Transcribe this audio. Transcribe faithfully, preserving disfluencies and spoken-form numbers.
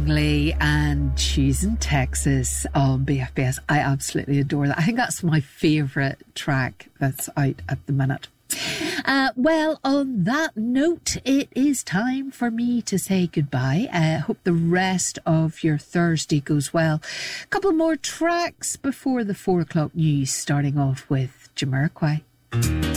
Langley and She's in Texas on B F B S. I absolutely adore that. I think that's my favourite track that's out at the minute. Uh, well, on that note, it is time for me to say goodbye. I uh, hope the rest of your Thursday goes well. A couple more tracks before the four o'clock news, starting off with Jamiroquai.